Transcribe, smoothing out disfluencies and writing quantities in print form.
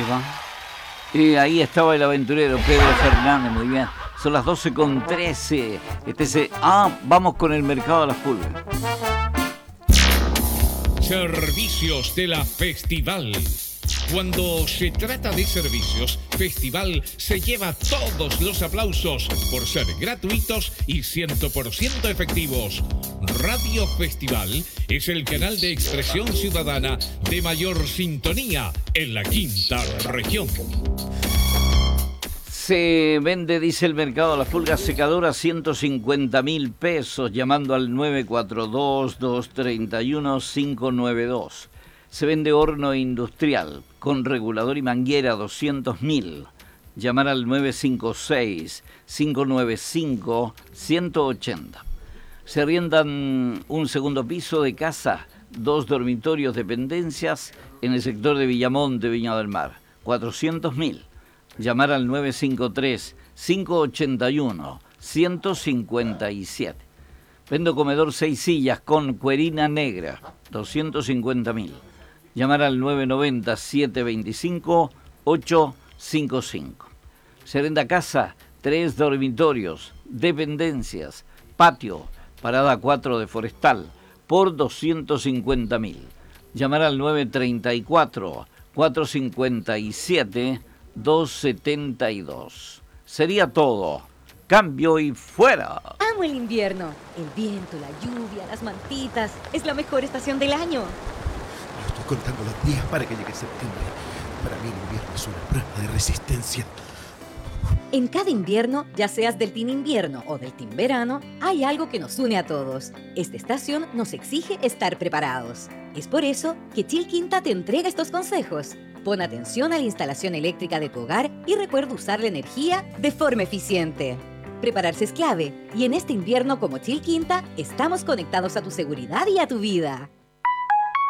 ¿Qué va? Ahí estaba el aventurero Pedro Fernández, muy bien. Son las 12:13. Vamos con el mercado de las pulgas. Servicios de la Festival. Cuando se trata de servicios, Festival se lleva todos los aplausos por ser gratuitos y 100% efectivos. Radio Festival es el canal de expresión ciudadana de mayor sintonía en la quinta región. Se vende, dice el mercado de las pulgas, secadora 150.000 pesos, llamando al 942-231-592. Se vende horno industrial con regulador y manguera 200.000. Llamar al 956-595-180. Se arriendan un segundo piso de casa, 2 dormitorios dependencias en el sector de Villamonte, Viña del Mar, 400.000. Llamar al 953-581-157. Vendo comedor 6 sillas con cuerina negra, 250.000. Llamar al 990-725-855. Se venda casa, 3 dormitorios, dependencias, patio, parada 4 de Forestal, por 250.000. Llamar al 934-457-272. Sería todo. Cambio y fuera. Amo el invierno. El viento, la lluvia, las mantitas. Es la mejor estación del año. Yo estoy contando los días para que llegue septiembre. Para mí el invierno es una prueba de resistencia. En cada invierno, ya seas del team invierno o del team verano, hay algo que nos une a todos. Esta estación nos exige estar preparados. Es por eso que Chilquinta te entrega estos consejos. Pon atención a la instalación eléctrica de tu hogar y recuerda usar la energía de forma eficiente. Prepararse es clave y en este invierno como Chilquinta estamos conectados a tu seguridad y a tu vida.